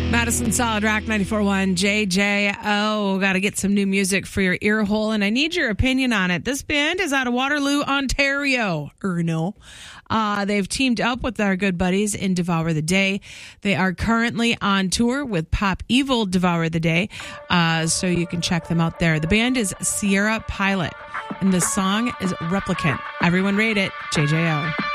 Madison Solid Rock 94.1 JJO. Got to get some new music for your ear hole, and I need your opinion on it. This band is out of Waterloo, Ontario. They've teamed up with our good buddies in Devour the Day. They are currently on tour with Pop Evil Devour the Day, so you can check them out there. The band is Sierra Pilot, and the song is Replicant. Everyone rate it, JJO.